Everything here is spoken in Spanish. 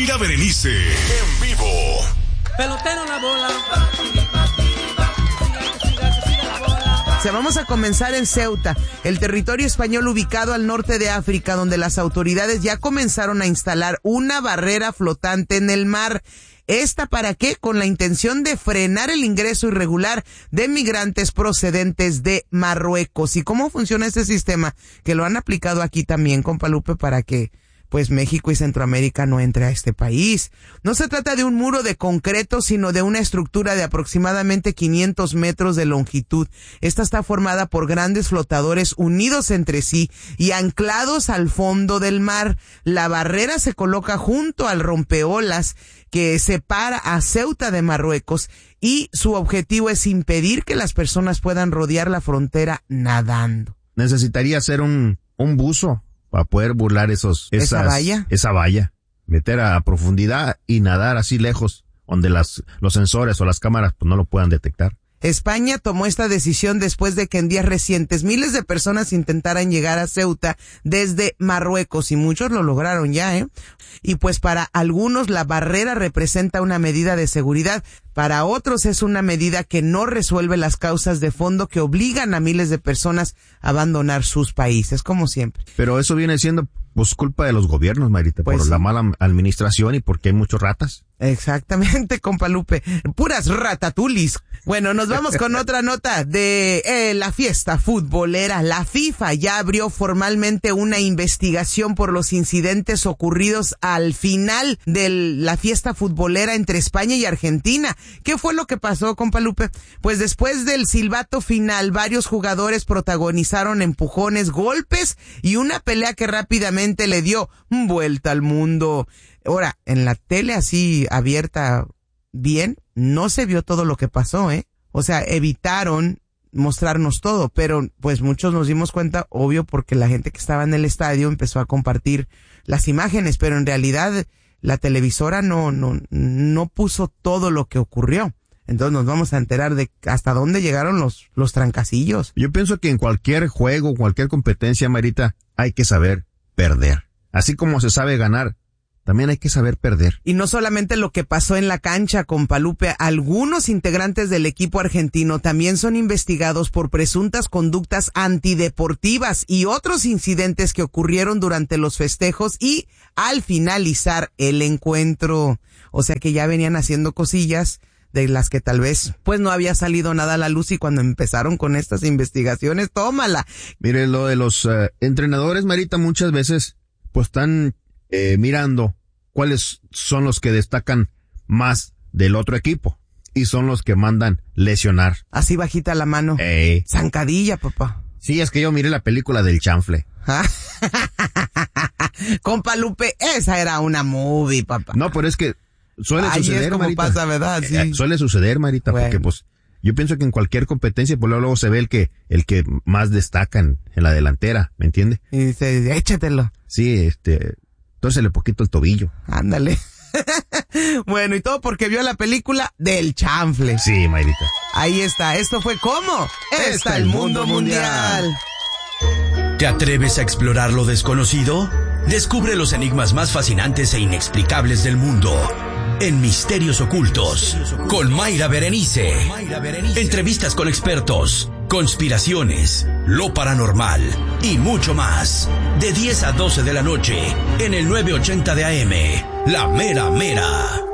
Mayra Berenice, en vivo. Pelotero la bola. Vamos a comenzar en Ceuta, el territorio español ubicado al norte de África, donde las autoridades ya comenzaron a instalar una barrera flotante en el mar. ¿Esta para qué? Con la intención de frenar el ingreso irregular de migrantes procedentes de Marruecos. ¿Y cómo funciona este sistema? Que lo han aplicado aquí también, compa Lupe, para que pues México y Centroamérica no entre a este país. No se trata de un muro de concreto, sino de una estructura de aproximadamente 500 metros de longitud. Esta está formada por grandes flotadores unidos entre sí y anclados al fondo del mar. La barrera se coloca junto al rompeolas que separa a Ceuta de Marruecos y su objetivo es impedir que las personas puedan rodear la frontera nadando. Necesitaría ser un buzo para poder burlar esa valla, meter a profundidad y nadar así lejos, donde los sensores o las cámaras pues no lo puedan detectar. España tomó esta decisión después de que en días recientes miles de personas intentaran llegar a Ceuta desde Marruecos y muchos lo lograron ya, Y pues para algunos la barrera representa una medida de seguridad, para otros es una medida que no resuelve las causas de fondo que obligan a miles de personas a abandonar sus países, como siempre. Pero eso viene siendo pues culpa de los gobiernos, Marita, pues por la mala administración y porque hay muchos ratas. Exactamente, compa Lupe. Puras ratatulis. Bueno, nos vamos con otra nota de la fiesta futbolera. La FIFA ya abrió formalmente una investigación por los incidentes ocurridos al final de la fiesta futbolera entre España y Argentina. ¿Qué fue lo que pasó, compa Lupe? Pues después del silbato final, varios jugadores protagonizaron empujones, golpes y una pelea que rápidamente le dio vuelta al mundo. Ahora, en la tele así abierta bien, no se vio todo lo que pasó, O sea, evitaron mostrarnos todo, pero pues muchos nos dimos cuenta, obvio, porque la gente que estaba en el estadio empezó a compartir las imágenes, pero en realidad la televisora no puso todo lo que ocurrió. Entonces nos vamos a enterar de hasta dónde llegaron los trancasillos. Yo pienso que en cualquier juego, cualquier competencia, Marita, hay que saber perder. Así como se sabe ganar, también hay que saber perder. Y no solamente lo que pasó en la cancha, compa Lupe, algunos integrantes del equipo argentino también son investigados por presuntas conductas antideportivas y otros incidentes que ocurrieron durante los festejos y al finalizar el encuentro. O sea que ya venían haciendo cosillas de las que tal vez pues no había salido nada a la luz y cuando empezaron con estas investigaciones, tómala. Mire, lo de los entrenadores, Marita, muchas veces pues están mirando cuáles son los que destacan más del otro equipo y son los que mandan lesionar. Así bajita la mano. Zancadilla, papá. Sí, es que yo miré la película del chanfle. Compa Lupe, esa era una movie, papá. No, pero es que suele suceder, es como Marita. Pasa, ¿verdad? Sí. Suele suceder, Marita, bueno. Porque pues yo pienso que en cualquier competencia pues luego se ve el que más destaca en la delantera, ¿me entiende? Y dice, échatelo. Sí, tórsele poquito el tobillo. Ándale. Bueno, y todo porque vio la película del chanfle. Sí, Mayrita. Ahí está. Esto fue ¿Cómo? Está el mundo mundial. ¿Te atreves a explorar lo desconocido? Descubre los enigmas más fascinantes e inexplicables del mundo en Misterios Ocultos con Mayra Berenice. Entrevistas con expertos, conspiraciones, lo paranormal y mucho más. De 10 a 12 de la noche en el 980 de AM, La Mera Mera.